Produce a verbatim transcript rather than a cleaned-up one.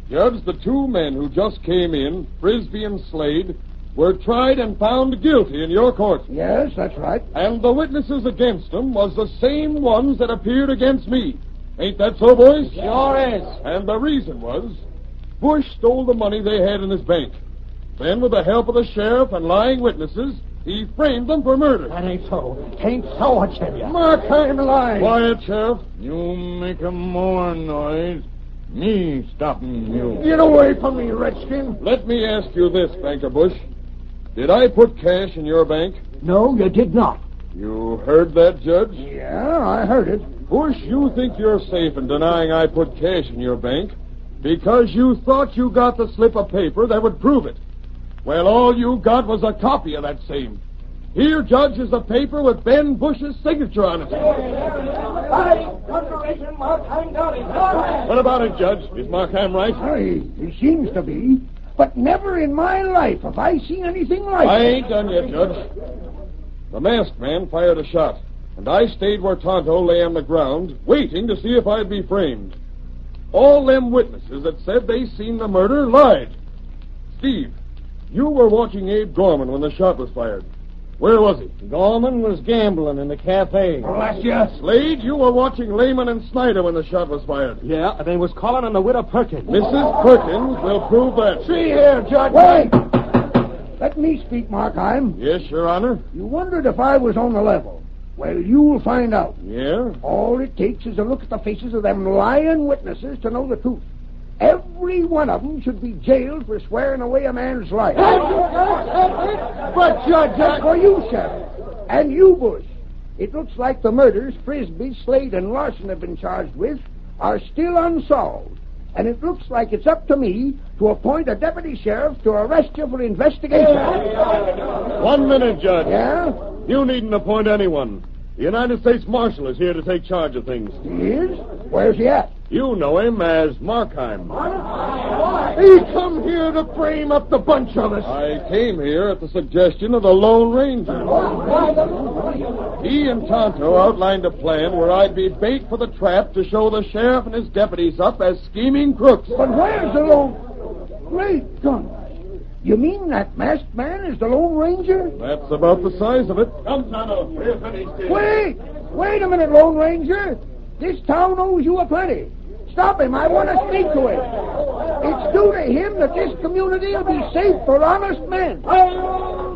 Judge, the two men who just came in, Frisbee and Slade, were tried and found guilty in your court. Yes, that's right. And the witnesses against them was the same ones that appeared against me. Ain't that so, boys? Sure is. And the reason was, Bush stole the money they had in his bank. Then, with the help of the sheriff and lying witnesses, he framed them for murder. That ain't so. Ain't so, I tell you. Markheim lying. Quiet, Sheriff. You make a more noise, me stopping you. Get away from me, Redskin. Let me ask you this, Banker Bush. Did I put cash in your bank? No, you did not. You heard that, Judge? Yeah, I heard it. Bush, you think you're safe in denying I put cash in your bank because you thought you got the slip of paper that would prove it. Well, all you got was a copy of that same. Here, Judge, is the paper with Ben Bush's signature on it. What about it, Judge? Is Markheim right? Aye, he seems to be. But never in my life have I seen anything like I it. ain't done yet, Judge. The masked man fired a shot, and I stayed where Tonto lay on the ground, waiting to see if I'd be framed. All them witnesses that said they seen the murder lied. Steve, you were watching Abe Gorman when the shot was fired. Where was he? Gorman was gambling in the cafe. Bless you. Slade, you were watching Lehman and Snyder when the shot was fired. Yeah, and they was calling on the widow Perkins. Missus Perkins will prove that. See here, Judge. Wait. Let me speak, Markheim. Yes, Your Honor. You wondered if I was on the level. Well, you'll find out. Yeah? All it takes is a look at the faces of them lying witnesses to know the truth. Every one of them should be jailed for swearing away a man's life. But, Judge, that's for you, Sheriff. And you, Bush. It looks like the murders Frisbee, Slade, and Larson have been charged with are still unsolved. And it looks like it's up to me to appoint a deputy sheriff to arrest you for investigation. One minute, Judge. Yeah? You needn't appoint anyone. The United States Marshal is here to take charge of things. He is? Where's he at? You know him as Markheim. He come here to frame up the bunch of us. I came here at the suggestion of the Lone Ranger. He and Tonto outlined a plan where I'd be bait for the trap to show the sheriff and his deputies up as scheming crooks. But where's the Lone... Great gun. You mean that masked man is the Lone Ranger? That's about the size of it. Come, Tonto. We're finished here. Wait! Wait a minute, Lone Ranger. This town owes you a plenty. Stop him. I want to speak to him. It's due to him that this community will be safe for honest men.